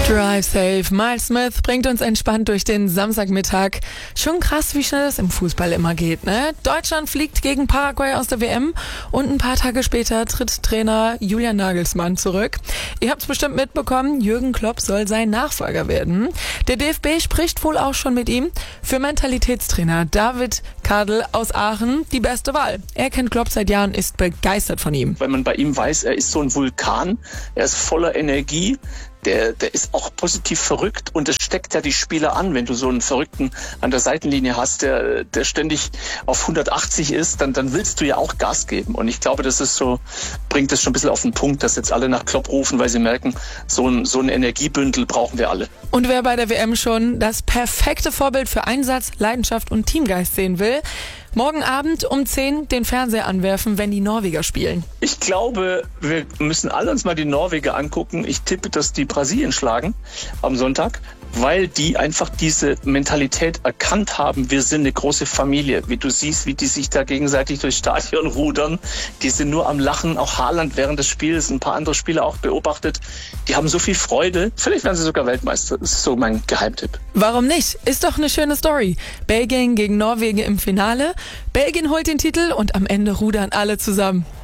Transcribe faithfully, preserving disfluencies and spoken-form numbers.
Drive Safe. Miles Smith bringt uns entspannt durch den Samstagmittag. Schon krass, wie schnell das im Fußball immer geht, ne? Deutschland fliegt gegen Paraguay aus der W M und ein paar Tage später tritt Trainer Julian Nagelsmann zurück. Ihr habt's bestimmt mitbekommen, Jürgen Klopp soll sein Nachfolger werden. Der D F B spricht wohl auch schon mit ihm. Für Mentalitätstrainer David Kadel aus Aachen die beste Wahl. Er kennt Klopp seit Jahren, ist begeistert von ihm. Weil man bei ihm weiß, er ist so ein Vulkan, er ist voller Energie. Der, der ist auch positiv verrückt und es steckt ja die Spieler an, wenn du so einen Verrückten an der Seitenlinie hast, der, der ständig auf hundertachtzig ist, dann, dann willst du ja auch Gas geben. Und ich glaube, das ist so, bringt es schon ein bisschen auf den Punkt, dass jetzt alle nach Klopp rufen, weil sie merken, so ein, so ein Energiebündel brauchen wir alle. Und wer bei der W M schon das perfekte Vorbild für Einsatz, Leidenschaft und Teamgeist sehen will, morgen Abend um zehn den Fernseher anwerfen, wenn die Norweger spielen. Ich glaube, wir müssen alle uns mal die Norweger angucken. Ich tippe, dass die Brasilien schlagen am Sonntag, weil die einfach diese Mentalität erkannt haben. Wir sind eine große Familie. Wie du siehst, wie die sich da gegenseitig durchs Stadion rudern. Die sind nur am Lachen. Auch Haaland während des Spiels, ein paar andere Spieler auch beobachtet. Die haben so viel Freude. Vielleicht werden sie sogar Weltmeister. Das ist so mein Geheimtipp. Warum nicht? Ist doch eine schöne Story. Belgien gegen Norwegen im Finale. Belgien holt den Titel und am Ende rudern alle zusammen.